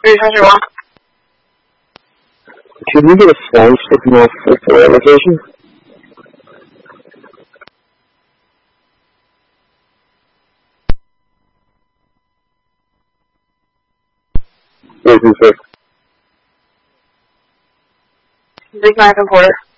可以开始吗？ Can you get a slice of my full location? Wait, who's there? Big Mac and Porter.